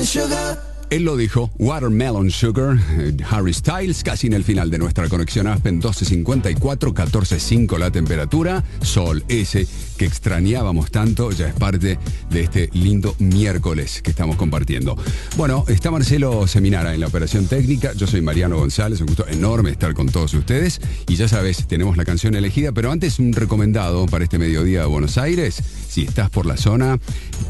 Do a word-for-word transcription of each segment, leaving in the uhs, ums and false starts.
sugar. Él lo dijo, Watermelon Sugar, eh, Harry Styles, casi en el final de nuestra conexión Aspen, doce cincuenta y cuatro, catorce cinco la temperatura, sol ese que extrañábamos tanto, ya es parte de este lindo miércoles que estamos compartiendo. Bueno, está Marcelo Seminara en la operación técnica, yo soy Mariano González, un gusto enorme estar con todos ustedes y ya sabes, tenemos la canción elegida, pero antes un recomendado para este mediodía de Buenos Aires, si estás por la zona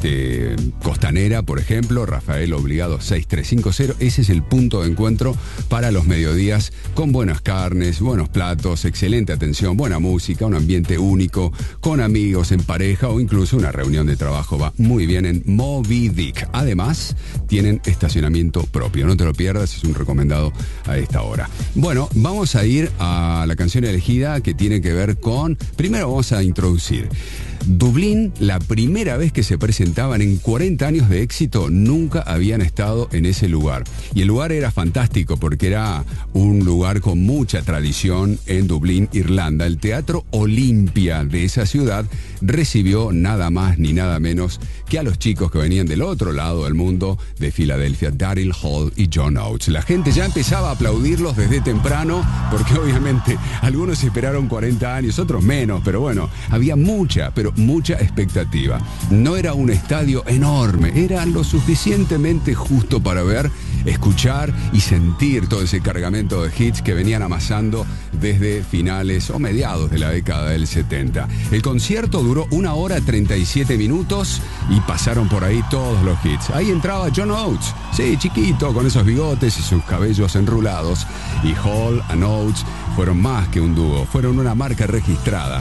de Costanera, por ejemplo, Rafael Obligado seis tres cinco cero, ese es el punto de encuentro para los mediodías con buenas carnes, buenos platos, excelente atención, buena música, un ambiente único, con amigos, en pareja o incluso una reunión de trabajo. Va muy bien en Moby Dick. Además, tienen estacionamiento propio. No te lo pierdas, es un recomendado a esta hora. Bueno, vamos a ir a la canción elegida que tiene que ver con... Primero vamos a introducir... Dublín, la primera vez que se presentaban en cuarenta años de éxito, nunca habían estado en ese lugar. Y el lugar era fantástico porque era un lugar con mucha tradición en Dublín, Irlanda. El Teatro Olimpia de esa ciudad recibió nada más ni nada menos que a los chicos que venían del otro lado del mundo, de Filadelfia, Daryl Hall y John Oates. La gente ya empezaba a aplaudirlos desde temprano porque obviamente algunos esperaron cuarenta años, otros menos, pero bueno, había mucha, pero mucha expectativa. No era un estadio enorme, era lo suficientemente justo para ver, escuchar y sentir todo ese cargamento de hits que venían amasando desde finales o mediados de la década del setenta. El concierto duró una hora treinta y siete minutos y pasaron por ahí todos los hits. Ahí entraba John Oates, sí, chiquito, con esos bigotes y sus cabellos enrulados, y Hall and Oates fueron más que un dúo, fueron una marca registrada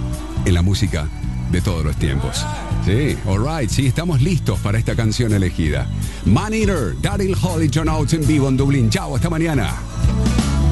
en la música de todos los tiempos. Sí, alright, sí, estamos listos para esta canción elegida. Man Eater, Daryl Hall y John Oates en vivo en Dublín. Chao, hasta mañana.